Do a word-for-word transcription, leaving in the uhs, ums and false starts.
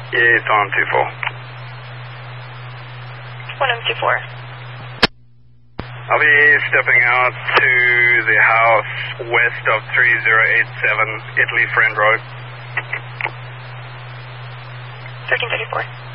Yeah, it's on two four. one M two four. I'll be stepping out to the house west of three zero eight seven Italy Friend Road. thirteen thirty-four.